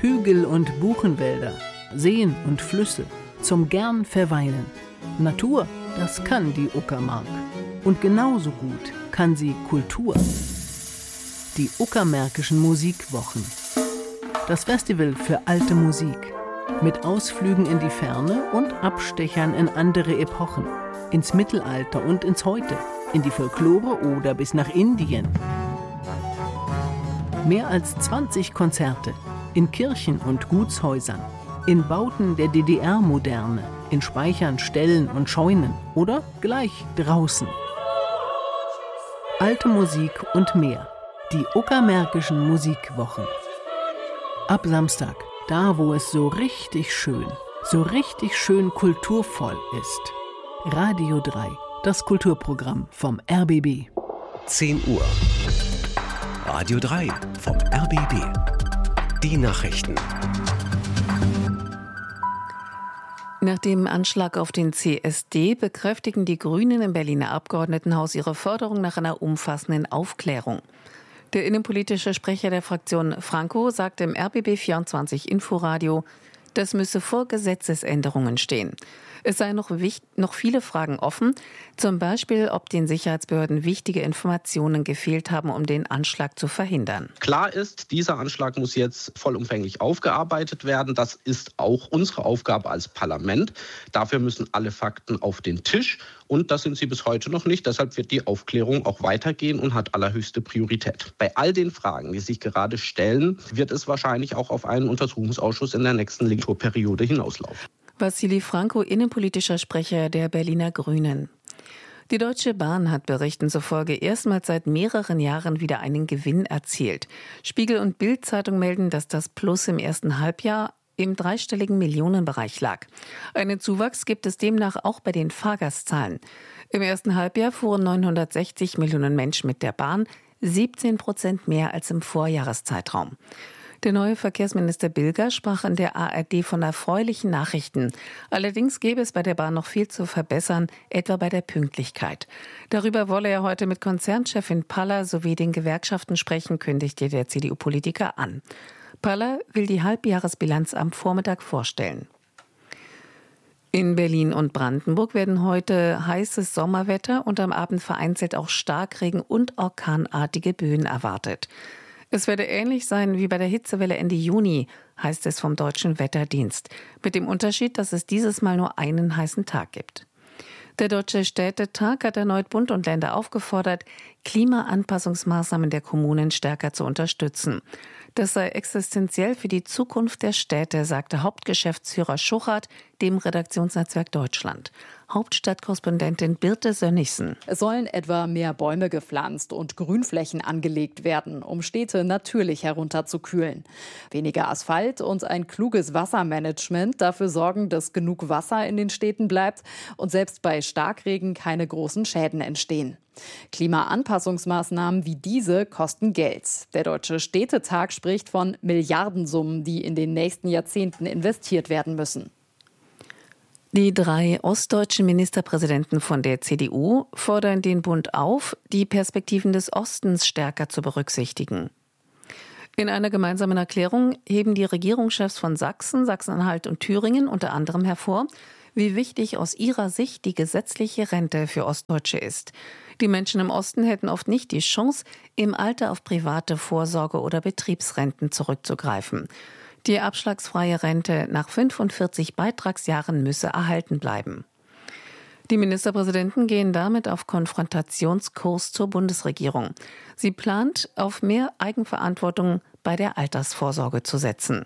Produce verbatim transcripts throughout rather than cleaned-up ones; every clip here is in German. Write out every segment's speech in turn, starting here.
Hügel und Buchenwälder, Seen und Flüsse, zum gern verweilen. Natur, das kann die Uckermark. Und genauso gut kann sie Kultur. Die Uckermärkischen Musikwochen. Das Festival für alte Musik. Mit Ausflügen in die Ferne und Abstechern in andere Epochen. Ins Mittelalter und ins Heute. In die Folklore oder bis nach Indien. Mehr als zwanzig Konzerte. In Kirchen und Gutshäusern. In Bauten der D D R-Moderne. In Speichern, Ställen und Scheunen. Oder gleich draußen. Alte Musik und mehr. Die Uckermärkischen Musikwochen. Ab Samstag, da wo es so richtig schön, so richtig schön kulturvoll ist. Radio drei, das Kulturprogramm vom R B B. zehn Uhr. Radio drei vom R B B. Die Nachrichten. Nach dem Anschlag auf den C S D bekräftigen die Grünen im Berliner Abgeordnetenhaus ihre Forderung nach einer umfassenden Aufklärung. Der innenpolitische Sprecher der Fraktion Franco sagte im R B B vierundzwanzig Inforadio, das müsse vor Gesetzesänderungen stehen. Es seien noch, wichtig, noch viele Fragen offen, zum Beispiel, ob den Sicherheitsbehörden wichtige Informationen gefehlt haben, um den Anschlag zu verhindern. Klar ist, dieser Anschlag muss jetzt vollumfänglich aufgearbeitet werden. Das ist auch unsere Aufgabe als Parlament. Dafür müssen alle Fakten auf den Tisch und das sind sie bis heute noch nicht. Deshalb wird die Aufklärung auch weitergehen und hat allerhöchste Priorität. Bei all den Fragen, die sich gerade stellen, wird es wahrscheinlich auch auf einen Untersuchungsausschuss in der nächsten Legislaturperiode hinauslaufen. Wassili Franco, innenpolitischer Sprecher der Berliner Grünen. Die Deutsche Bahn hat Berichten zufolge erstmals seit mehreren Jahren wieder einen Gewinn erzielt. Spiegel und Bild-Zeitung melden, dass das Plus im ersten Halbjahr im dreistelligen Millionenbereich lag. Einen Zuwachs gibt es demnach auch bei den Fahrgastzahlen. Im ersten Halbjahr fuhren neunhundertsechzig Millionen Menschen mit der Bahn, siebzehn Prozent mehr als im Vorjahreszeitraum. Der neue Verkehrsminister Bilger sprach in der A R D von erfreulichen Nachrichten. Allerdings gäbe es bei der Bahn noch viel zu verbessern, etwa bei der Pünktlichkeit. Darüber wolle er heute mit Konzernchefin Paller sowie den Gewerkschaften sprechen, kündigte der C D U-Politiker an. Paller will die Halbjahresbilanz am Vormittag vorstellen. In Berlin und Brandenburg werden heute heißes Sommerwetter und am Abend vereinzelt auch Starkregen und orkanartige Böen erwartet. Es werde ähnlich sein wie bei der Hitzewelle Ende Juni, heißt es vom Deutschen Wetterdienst. Mit dem Unterschied, dass es dieses Mal nur einen heißen Tag gibt. Der Deutsche Städtetag hat erneut Bund und Länder aufgefordert, Klimaanpassungsmaßnahmen der Kommunen stärker zu unterstützen. Das sei existenziell für die Zukunft der Städte, sagte Hauptgeschäftsführer Schuchart dem Redaktionsnetzwerk Deutschland. Hauptstadtkorrespondentin Birte Sönnigsen. Es sollen etwa mehr Bäume gepflanzt und Grünflächen angelegt werden, um Städte natürlich herunterzukühlen. Weniger Asphalt und ein kluges Wassermanagement dafür sorgen, dass genug Wasser in den Städten bleibt und selbst bei Starkregen keine großen Schäden entstehen. Klimaanpassungsmaßnahmen wie diese kosten Geld. Der Deutsche Städtetag spricht von Milliardensummen, die in den nächsten Jahrzehnten investiert werden müssen. Die drei ostdeutschen Ministerpräsidenten von der C D U fordern den Bund auf, die Perspektiven des Ostens stärker zu berücksichtigen. In einer gemeinsamen Erklärung heben die Regierungschefs von Sachsen, Sachsen-Anhalt und Thüringen unter anderem hervor, wie wichtig aus ihrer Sicht die gesetzliche Rente für Ostdeutsche ist. Die Menschen im Osten hätten oft nicht die Chance, im Alter auf private Vorsorge oder Betriebsrenten zurückzugreifen. Die abschlagsfreie Rente nach fünfundvierzig Beitragsjahren müsse erhalten bleiben. Die Ministerpräsidenten gehen damit auf Konfrontationskurs zur Bundesregierung. Sie plant, auf mehr Eigenverantwortung bei der Altersvorsorge zu setzen.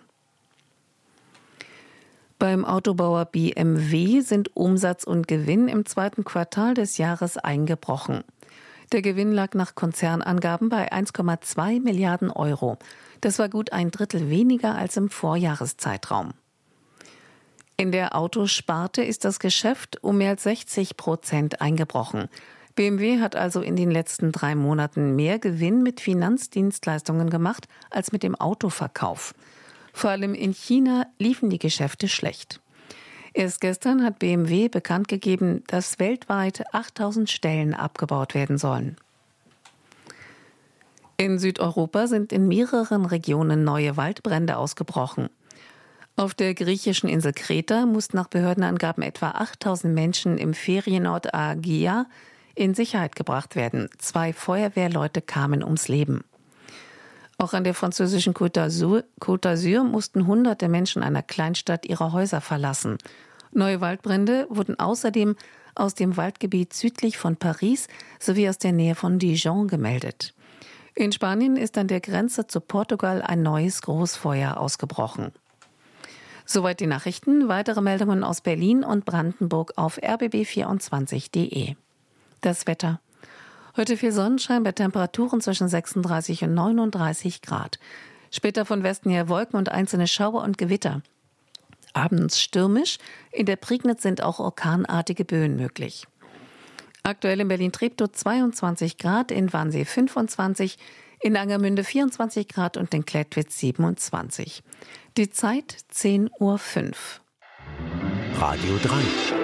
Beim Autobauer B M W sind Umsatz und Gewinn im zweiten Quartal des Jahres eingebrochen. Der Gewinn lag nach Konzernangaben bei eins Komma zwei Milliarden Euro. Das war gut ein Drittel weniger als im Vorjahreszeitraum. In der Autosparte ist das Geschäft um mehr als sechzig Prozent eingebrochen. B M W hat also in den letzten drei Monaten mehr Gewinn mit Finanzdienstleistungen gemacht als mit dem Autoverkauf. Vor allem in China liefen die Geschäfte schlecht. Erst gestern hat B M W bekannt gegeben, dass weltweit achttausend Stellen abgebaut werden sollen. In Südeuropa sind in mehreren Regionen neue Waldbrände ausgebrochen. Auf der griechischen Insel Kreta mussten nach Behördenangaben etwa achttausend Menschen im Ferienort Agia in Sicherheit gebracht werden. Zwei Feuerwehrleute kamen ums Leben. Auch an der französischen Côte d'Azur, Côte d'Azur mussten hunderte Menschen einer Kleinstadt ihre Häuser verlassen. Neue Waldbrände wurden außerdem aus dem Waldgebiet südlich von Paris sowie aus der Nähe von Dijon gemeldet. In Spanien ist an der Grenze zu Portugal ein neues Großfeuer ausgebrochen. Soweit die Nachrichten. Weitere Meldungen aus Berlin und Brandenburg auf r b b vierundzwanzig punkt d e. Das Wetter. Heute viel Sonnenschein bei Temperaturen zwischen sechsunddreißig und neununddreißig Grad. Später von Westen her Wolken und einzelne Schauer und Gewitter. Abends stürmisch. In der Prignitz sind auch orkanartige Böen möglich. Aktuell in Berlin-Treptow zweiundzwanzig Grad, in Wannsee fünfundzwanzig, in Angermünde vierundzwanzig Grad und in Klettwitz siebenundzwanzig. Die Zeit zehn Uhr fünf. Radio drei.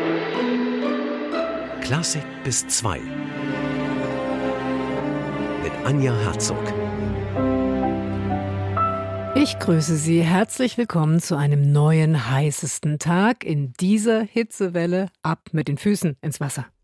Klassik bis zwei. Mit Anja Herzog. Ich grüße Sie. Herzlich willkommen zu einem neuen heißesten Tag in dieser Hitzewelle. Ab mit den Füßen ins Wasser.